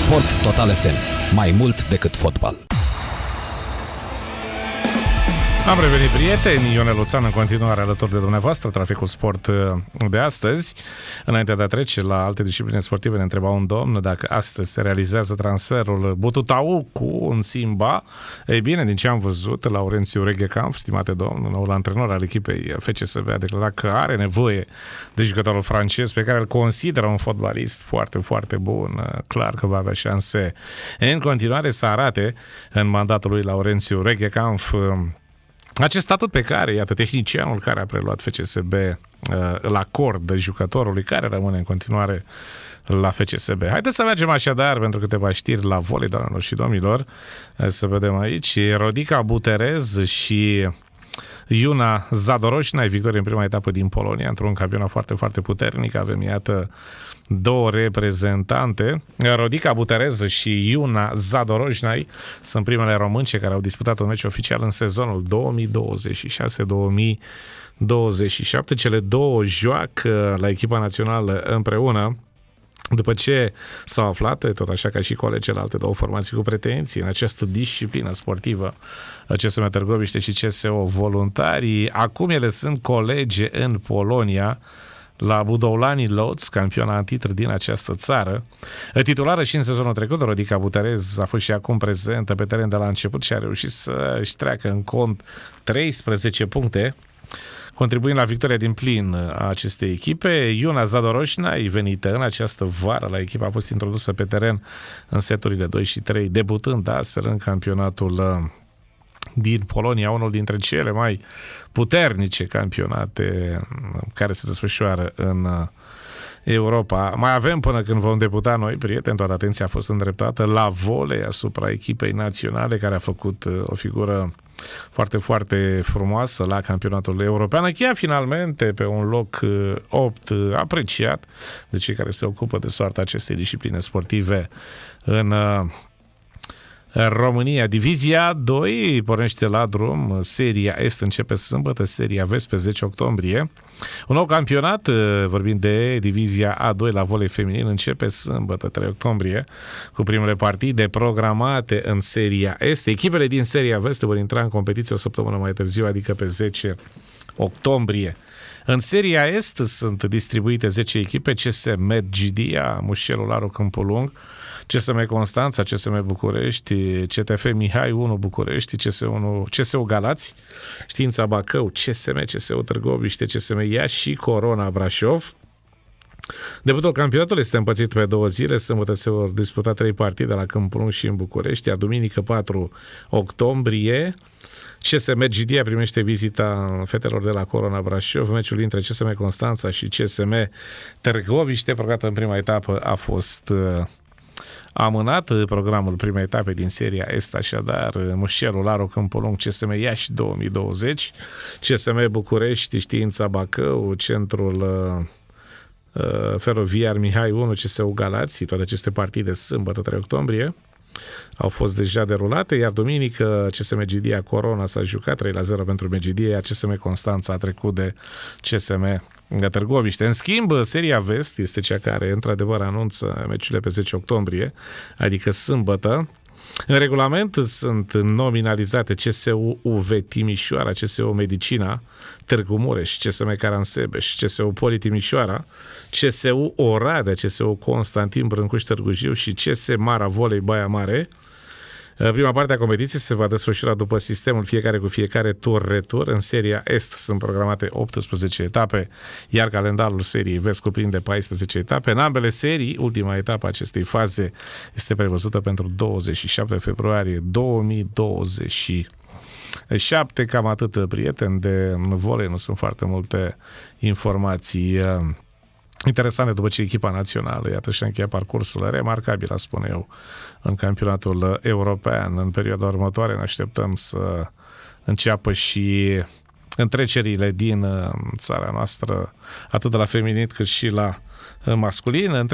Sport Total FM. Mai mult decât fotbal. Am revenit, prieteni, Ionel Luțan în continuare alături de dumneavoastră, Traficul Sport de astăzi. Înainte de a trece la alte discipline sportive, ne întreba un domn dacă astăzi se realizează transferul Bututau cu un Simba. Ei bine, din ce am văzut, Laurențiu Reghekamp, stimate domn, noul antrenor al echipei FCSB, a declarat că are nevoie de jucătorul francez pe care îl consideră un fotbalist foarte, foarte bun. Clar că va avea șanse în continuare să arate în mandatul lui Laurențiu Reghekamp acest statut pe care, iată, tehnicianul care a preluat FCSB îl acordă jucătorului care rămâne în continuare la FCSB. Haideți să mergem așadar pentru câteva știri la volei, doamnelor și domnilor. Să vedem aici. Rodica Buterez și Iuna Zadoroșnai, victorie în prima etapă din Polonia, într-un campionat foarte, foarte puternic. Avem, iată, două reprezentante. Rodica Buterez și Iuna Zadoroșnai sunt primele românce care au disputat un meci oficial în sezonul 2026-2027. Cele două joacă la echipa națională împreună după ce s-au aflat, tot așa ca și colegele alte două formații cu pretenții în această disciplină sportivă, CSM Târgoviște și CSO Voluntarii. Acum ele sunt colege în Polonia, la Budoulani Lodz, campioana în titlu din această țară. Titulară și în sezonul trecut, Rodica Buterez a fost și acum prezentă pe teren de la început și a reușit să-și treacă în cont 13 puncte, contribuind la victoria din plin a acestei echipe. Iuna Zadoroșnai, venită în această vară la echipă, a fost introdusă pe teren în seturile 2 și 3, debutând astfel în campionatul din Polonia, unul dintre cele mai puternice campionate care se desfășoară în Europa. Mai avem până când vom debuta noi, prieteni, toată atenția a fost îndreptată la volei asupra echipei naționale care a făcut o figură foarte, foarte frumoasă la campionatul european, încheia finalmente pe un loc 8 apreciat de cei care se ocupă de soarta acestei discipline sportive în România. Divizia 2 pornește la drum, seria Est începe sâmbătă, seria Vest pe 10 octombrie. Un nou campionat, vorbind de divizia A2 la volei feminin, începe sâmbătă 3 octombrie cu primele partide programate în seria Est. Echipele din seria Vest vor intra în competiție o săptămână mai târziu, adică pe 10 octombrie. În seria Est sunt distribuite 10 echipe: CSM Ghidia, Mușelul Aru Câmpul Lung, CSM Constanța, CSM București, CTF Mihai 1 București, CSU Galați, Știința Bacău, CSU Târgoviște, CSM Iași și Corona Brașov. Debutul campionatului este împărțit pe 2 zile. Sâmbătă se vor disputa 3 partide la Câmpul Lung și în București, iar duminică 4 octombrie CSM Ghidia primește vizita fetelor de la Corona Brașov. Meciul dintre CSM Constanța și CSM Târgoviște, programat în prima etapă, a fost amânat. Programul primei etape din seria Est, așadar, Mușelul Aru Câmpul Lung, CSM Iași 2020, CSM București, Știința Bacău, Centrul Feroviar Mihai 1, CSU Galați. Toate aceste partide sâmbătă 3 octombrie au fost deja derulate, iar duminică CSM Ghidia Corona s-a jucat 3-0 pentru Megidia, iar CSM Constanța a trecut de CSM Târgoviște. În schimb, seria Vest este cea care într-adevăr anunță meciurile pe 10 octombrie, adică sâmbătă. În regulament sunt nominalizate CSU UV Timișoara, CSU Medicina Târgu Mureș, CSM Caransebeș, CSU Poli Timișoara, CSU Oradea, CSU Constantin Brâncuș Târgu Jiu și CS Mara Volei Baia Mare. Prima parte a competiției se va desfășura după sistemul fiecare cu fiecare tur-retur. În seria Est sunt programate 18 etape, iar calendarul seriei Vest cuprinde 14 etape. În ambele serii, ultima etapă a acestei faze este prevăzută pentru 27 februarie 2027. Cam atât, prieteni, de volei. Nu sunt foarte multe informații interesante după ce echipa națională, iată, și-a încheiat parcursul remarcabil, spune eu, în campionatul european. În perioada următoare ne așteptăm să înceapă și întrecerile din țara noastră, atât de la feminin cât și la masculin.